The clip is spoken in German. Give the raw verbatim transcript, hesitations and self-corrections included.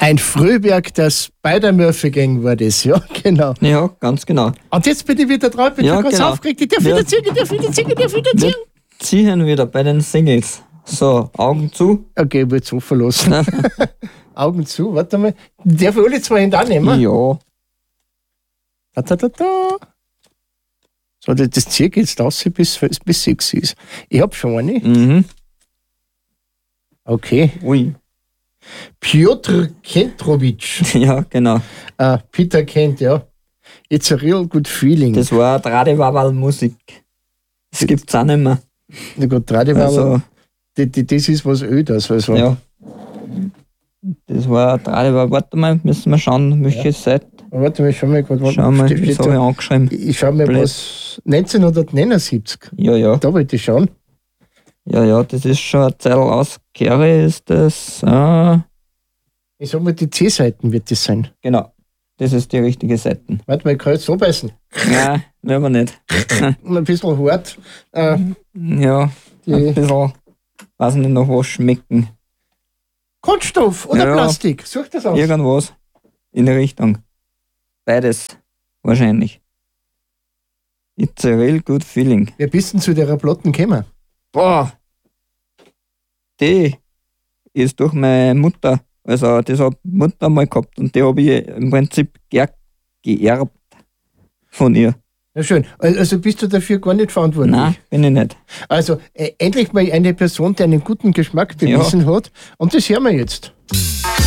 Ein Frühwerk der Spider-Murphy-Gang war das, ja, genau. Ja, ganz genau. Und jetzt bin ich wieder dran, bin Ja, schon ganz genau. aufgeregt. Ich darf Wir- wieder ziehen, ich darf wieder ziehen, ich darf wieder Wir ziehen. ziehen wieder bei den Singles. So, Augen zu. Okay, ich will es offen lassen. Augen zu, warte mal. Darf ich alle zwei Hände annehmen? Ja. Da, da, da, da. So, das, das ziehe ich jetzt aus, bis, bis sechs ist. Ich hab schon eine. Mhm. Okay. Ui. Piotr Kentrowitsch. Ja, genau. Ah, Peter kennt, ja. It's a real good feeling. Das war Tradiwawal-Musik. Das gibt's auch nicht mehr. Na gut, Tradiwawal, Also, die, die, das ist was ödes. Also. ja. Das war Tradiwawal. Warte mal, müssen wir schauen, welche Seite. Warte mal, schau mal gerade. warte, Schau mal, steht- das steht habe ich da- angeschrieben. Ich schau mal, Blöd. was. neunzehnhundertneunundsiebzig. Ja, ja. Da wollte ich schauen. Ja, ja, das ist schon eine Zeit aus. Kerry ist das. Äh, Ich sag mal, die C-Seiten wird das sein. genau. Das ist die richtige Seite. Warte mal, ich kann jetzt so beißen. Nein, will man nicht. Und ein bisschen hart. Äh, Ja, die ein bisschen, weiß nicht noch was schmecken. Kunststoff oder Ja. Plastik. Such das aus. Irgendwas in die Richtung. Beides, wahrscheinlich. It's a real good feeling. Wer bist denn zu der Platten gekommen? Boah, die ist durch meine Mutter, also das hat Mutter mal gehabt und die habe ich im Prinzip ge geerbt von ihr. Ja, schön. Also bist du dafür gar nicht verantwortlich? Nein, bin ich nicht. Also äh, endlich mal eine Person, die einen guten Geschmack bewiesen hat. Und das hören wir jetzt.